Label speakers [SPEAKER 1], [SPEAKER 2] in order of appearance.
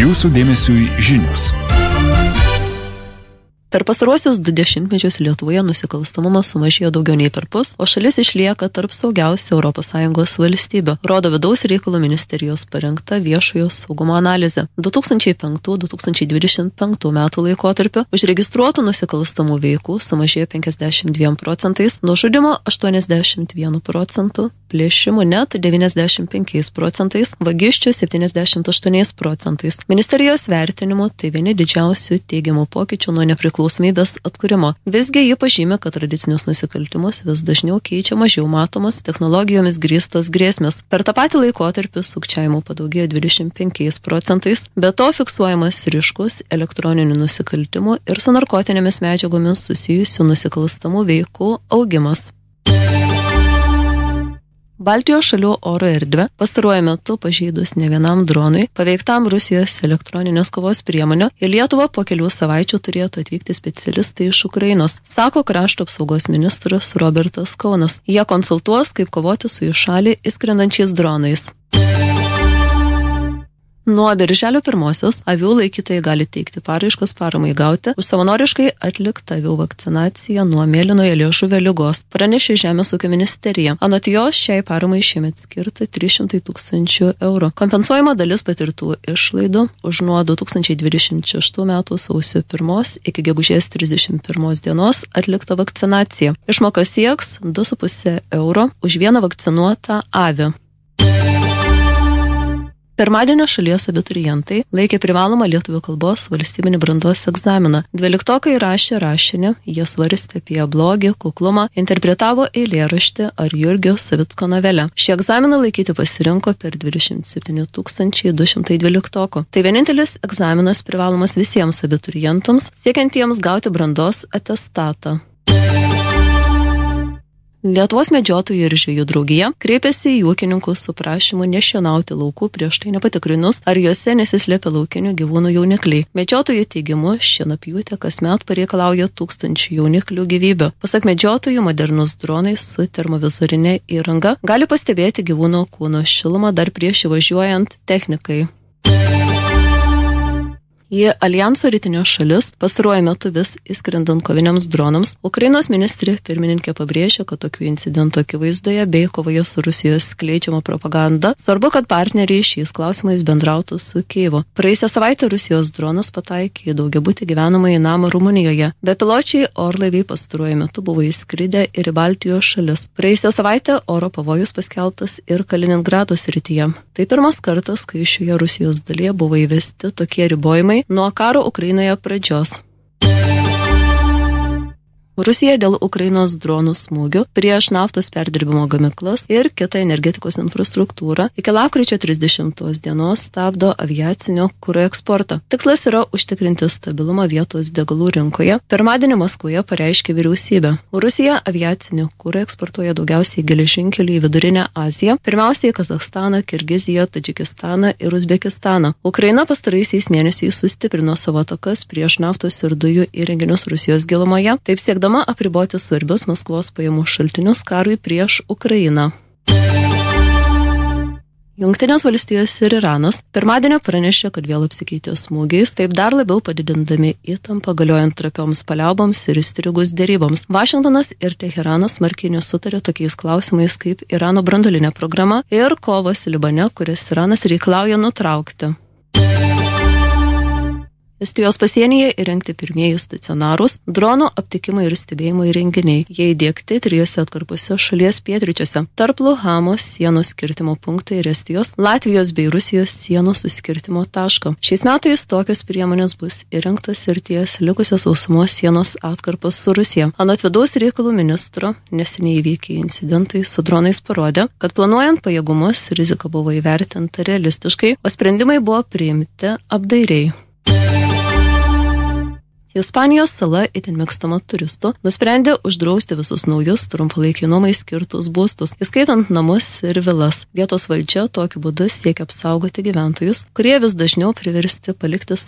[SPEAKER 1] Jūsų dėmesiui žinios.
[SPEAKER 2] Per pastaruosius 20 metus Lietuvoje nusikalstamumas sumažėjo daugiau nei perpus, o šalis išlieka tarp saugiausių ES valstybių, rodo Vidaus reikalų ministerijos parengta viešojo saugumo analizė. 2005-2025 metų laikotarpiu užregistruotų nusikalstamų veikų sumažėjo 52%, nužudimo 81%, plėšimų net 95%, vagysčių 78%. Ministerijos vertinimu tai vieni didžiausių teigiamų pokyčių nuo nepriklausomybės atkūrimo. Visgi ji pažymė, kad tradicinius nusikaltimus vis dažniau keičia mažiau matomos technologijomis grįstos grėsmės. Per tą patį laikotarpį sukčiavimų padaugėjo 25%, be to fiksuojamas ryškus elektroninių nusikaltimų ir su narkotinėmis medžiagomis susijusių nusikalstamų veikų augimas. Baltijos šalių oro erdvę pastaruoju metu pažeidus ne vienam dronui, paveiktam Rusijos elektroninės kovos priemonių, į Lietuvą po kelių savaičių turėtų atvykti specialistai iš Ukrainos, sako krašto apsaugos ministras Robertas Kaunas. Jie konsultuos, kaip kovoti su į šalį įskrendančiais dronais. Nuo birželio 1 avių laikytojai gali teikti paraiškas paramai gauti už savanoriškai atliktą avių vakcinaciją nuo mėlynojo liežuvio ligos, pranešė Žemės ūkio ministerija. Anot jos šiai paramai šiemet skirta 300 000 eurų. Kompensuojama dalis patirtų išlaidų už nuo 2026 metų sausio 1 iki gegužės 31 dienos atliktą vakcinaciją. Išmoka sieks 2,5 euro už vieną vakcinuotą avį. Pirmadienio šalies abiturientai laikė privalomą lietuvių kalbos valstybinį brandos egzaminą. 12-okai rašė rašinį, jie svarstė apie blogį, kuklumą, interpretavo eilėraštį ar Jurgio Savicko novelę. Šį egzaminą laikyti pasirinko per 27 212-okų. Tai vienintelis egzaminas privalomas visiems abiturientams, siekiantiems gauti brandos atestatą. Lietuvos medžiotojų ir žvejų draugija kreipėsi į ūkininkus su prašymu nešienauti laukų prieš tai nepatikrinus, ar juose nesislėpia laukinių gyvūnų jaunikliai. Medžiotojų teigimu, šienapjūtė kasmet pareikalauja 1000 jauniklių gyvybių. Pasak medžiotojų, modernus dronai su termovizorinė įranga gali pastebėti gyvūno kūno šilumą dar prieš įvažiuojant technikai. Į Aljanso rytinio šalis pastaruoju metu vis įskrendant koviniams dronams, Ukrainos ministrė pirmininkė pabrėžė, kad tokių incidentų akivaizdoje bei kovoje su Rusijos skleidžiama propaganda svarbu, kad partneriai šiais klausimais bendrautų su Kijevu. Praėjusią savaitę Rusijos dronas pataikė į daugiabutį gyvenamąjį namą Rumunijoje. Bepiločiai orlaiviai pastaruoju metu buvo įskridę ir į Baltijos šalis. Praėjusią savaitę oro pavojus paskelbtas ir Kaliningrado srityje. Tai pirmas kartas, kai šioje Rusijos dalyje buvo įvesti tokie ribojimai nuo karo Ukrainoje pradžios. Rusija dėl Ukrainos dronų smūgių prieš naftos perdirbimo gamyklas ir kitą energetikos infrastruktūrą iki lapkričio 30 dienos stabdo aviacinio kuro eksportą. Tikslas yra užtikrinti stabilumą vietos degalų rinkoje. Pirmadienį Maskvoje pareiškė vyriausybė. Rusija aviacinio kuro eksportuoja daugiausiai geležinkelį į Vidurinę Aziją, pirmiausiai Kazachstaną, Kirgiziją, Tadžikistaną ir Uzbekistaną. Ukraina pastaraisiais mėnesiais sustiprino savo atakas prieš naftos ir dujų įrenginius Rusijos gilumoje, taip siekdama apriboti svarbius Maskvos pajamų šaltinius karui prieš Ukrainą. Jungtinės valstijos ir Iranas pirmadienį pranešė, kad vėl apsikeitė smūgiais, taip dar labiau padidindami įtampą galiojant trapioms paliauboms ir įstrigus deryboms. Vašingtonas ir Teheranas smarkiai nesutarė tokiais klausimais kaip Irano branduolinė programa ir kovos Libane, kurias Iranas reikalauja nutraukti. Estijos pasienyje įrengti pirmieji stacionarūs dronų aptikimo ir stebėjimo įrenginiai. Jie įdiegti 3 atkarpose šalies pietryčiuose, tarp Luhamos sienos skirtimo punktai ir Estijos, Latvijos bei Rusijos sienos suskirtimo taško. Šiais metais tokios priemonės bus įrengtas ir ties likusios sausumos sienos atkarpos su Rusija. Anot vidaus reikalų ministro, neseniai įvykę incidentai su dronais parodė, kad planuojant pajėgumus rizika buvo įvertinta realistiškai, o sprendimai buvo priimti apdairiai. Ispanijos sala itin mėgstama turistų nusprendė uždrausti visus naujus trumpalaikiai nuomai skirtus būstus, įskaitant namus ir vilas. Vietos valdžia tokiu būdu siekia apsaugoti gyventojus, kurie vis dažniau priversti palikti